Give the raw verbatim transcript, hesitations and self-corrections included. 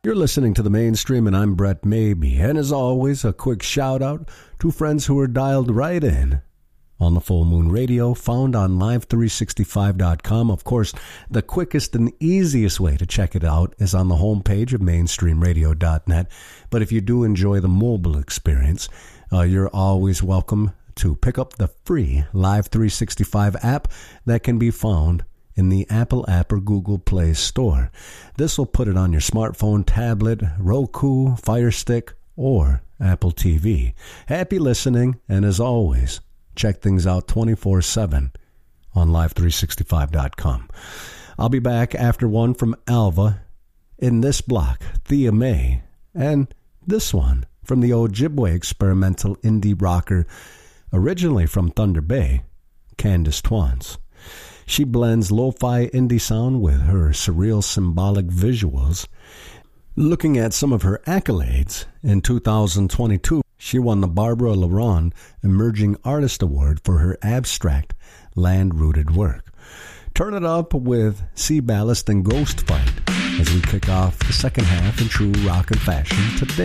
You're listening to The Mainstream, and I'm Brett Maybe. And as always, a quick shout-out to friends who are dialed right in on the Full Moon Radio, found on live three sixty-five dot com. Of course, the quickest and easiest way to check it out is on the homepage of mainstream radio dot net. But if you do enjoy the mobile experience, uh, you're always welcome to pick up the free Live three sixty-five app that can be found in the Apple app or Google Play Store. This will put it on your smartphone, tablet, Roku, Fire Stick, or Apple T V. Happy listening, and as always, check things out twenty-four seven on live three sixty-five dot com. I'll be back after one from Alva. In this block, Thea May, and this one from the Ojibwe experimental indie rocker, originally from Thunder Bay, Candace Twans. She blends lo-fi indie sound with her surreal symbolic visuals. Looking at some of her accolades, in two thousand twenty-two, she won the Barbara Laron Emerging Artist Award for her abstract, land-rooted work. Turn it up with Sea Ballast and Ghost Fight as we kick off the second half in true rock and fashion today.